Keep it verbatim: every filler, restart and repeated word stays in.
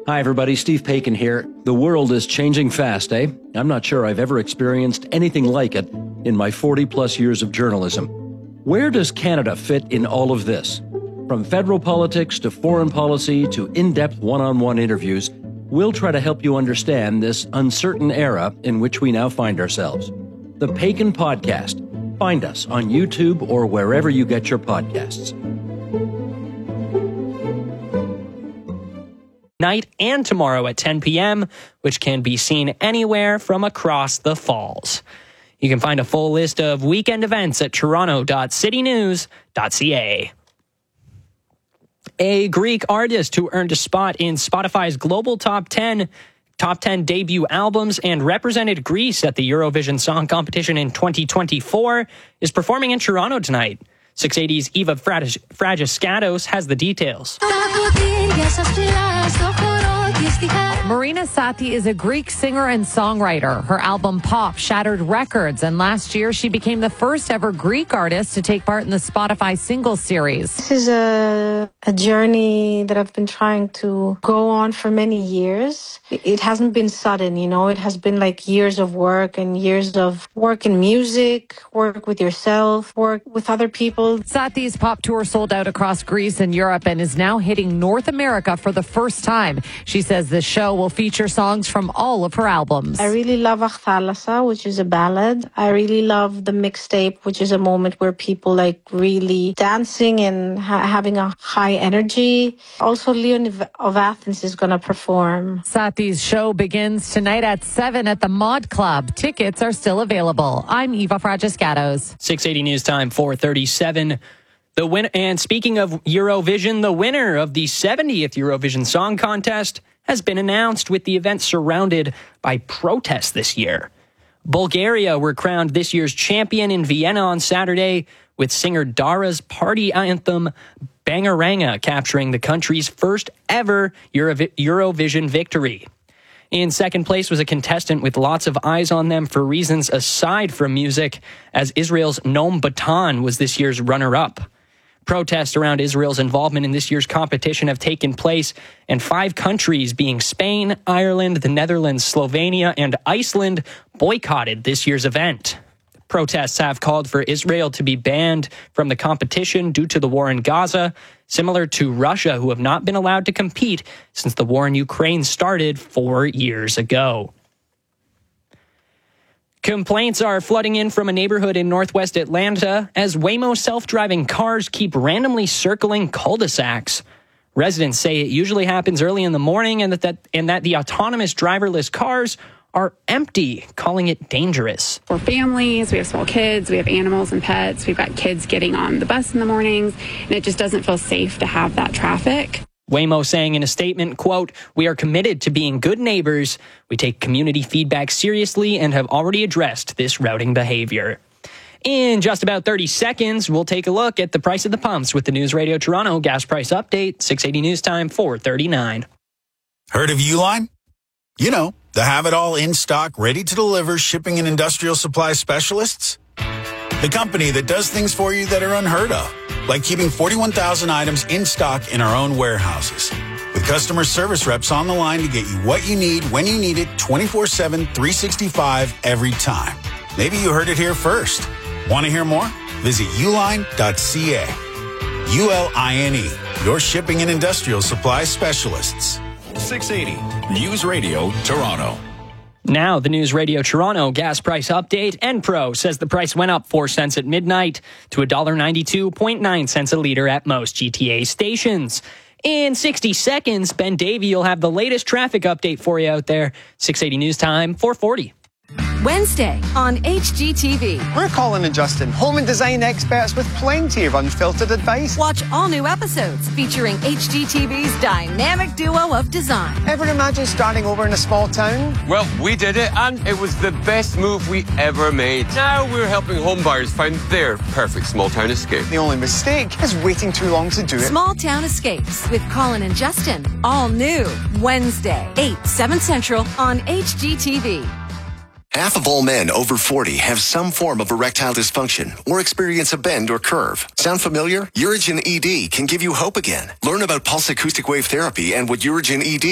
Hi, everybody. Steve Paikin here. The world is changing fast, eh? I'm not sure I've ever experienced anything like it in my forty-plus years of journalism. Where does Canada fit in all of this? From federal politics to foreign policy to in-depth one-on-one interviews, we'll try to help you understand this uncertain era in which we now find ourselves. The Paikin Podcast. Find us on YouTube or wherever you get your podcasts. Night and tomorrow at ten p.m., which can be seen anywhere from across the falls. You can find a full list of weekend events at toronto dot city news dot c a. A Greek artist who earned a spot in Spotify's global top ten top ten debut albums and represented Greece at the Eurovision Song Competition in twenty twenty-four is performing in Toronto tonight. six eighty's Eva Fragiskatos has the details. Marina Sati is a Greek singer and songwriter. Her album Pop shattered records, and last year she became the first ever Greek artist to take part in the Spotify Singles Series. This is a, a journey that I've been trying to go on for many years. It hasn't been sudden, you know, it has been like years of work and years of work in music, work with yourself, work with other people. Sati's pop tour sold out across Greece and Europe and is now hitting North America for the first time. She says the show will feature songs from all of her albums. I really love Achthalassa, which is a ballad. I really love the mixtape, which is a moment where people like really dancing and ha- having a high energy. Also, Leon of Athens is going to perform. Sati's show begins tonight at seven at the Mod Club. Tickets are still available. I'm Eva Fragiskatos. six eighty News Time, four thirty-seven. The win- and speaking of Eurovision, the winner of the seventieth Eurovision Song Contest has been announced, with the event surrounded by protests this year. Bulgaria were crowned this year's champion in Vienna on Saturday, with singer Dara's party anthem Bangaranga capturing the country's first ever Euro- Eurovision victory. In second place was a contestant with lots of eyes on them for reasons aside from music, as Israel's Noam Batan was this year's runner-up. Protests around Israel's involvement in this year's competition have taken place, and five countries, being Spain, Ireland, the Netherlands, Slovenia, and Iceland, boycotted this year's event. Protests have called for Israel to be banned from the competition due to the war in Gaza, similar to Russia, who have not been allowed to compete since the war in Ukraine started four years ago. Complaints are flooding in from a neighborhood in northwest Atlanta as Waymo self-driving cars keep randomly circling cul-de-sacs. Residents say it usually happens early in the morning and that, that, and that the autonomous driverless cars are empty, calling it dangerous. For families, we have small kids, we have animals and pets, we've got kids getting on the bus in the mornings, and it just doesn't feel safe to have that traffic. Waymo saying in a statement, quote, "We are committed to being good neighbors. We take community feedback seriously and have already addressed this routing behavior." In just about thirty seconds, we'll take a look at the price of the pumps with the News Radio Toronto gas price update, six eighty News Time, four thirty-nine. Heard of Uline? You know, the have-it-all in-stock, ready-to-deliver shipping and industrial supply specialists. The company that does things for you that are unheard of, like keeping forty-one thousand items in stock in our own warehouses. With customer service reps on the line to get you what you need, when you need it, twenty-four seven, three sixty-five, every time. Maybe you heard it here first. Want to hear more? Visit uline dot c a. U L I N E, your shipping and industrial supply specialists. six eighty News Radio Toronto. Now, the News Radio Toronto gas price update. Enpro says the price went up four cents at midnight to one dollar ninety-two point nine cents a litre at most G T A stations. In sixty seconds, Ben Davey will have the latest traffic update for you out there. six eighty News Time, four forty. Wednesday on H G T V. We're Colin and Justin, home and design experts with plenty of unfiltered advice. Watch all new episodes featuring H G T V's dynamic duo of design. Ever imagine starting over in a small town? Well, we did it, and it was the best move we ever made. Now we're helping homebuyers find their perfect small town escape. The only mistake is waiting too long to do it. Small Town Escapes with Colin and Justin. All new Wednesday, eight, seven Central on H G T V. Half of all men over forty have some form of erectile dysfunction or experience a bend or curve. Sound familiar? Urigen E D can give you hope again. Learn about pulse acoustic wave therapy and what Urigen E D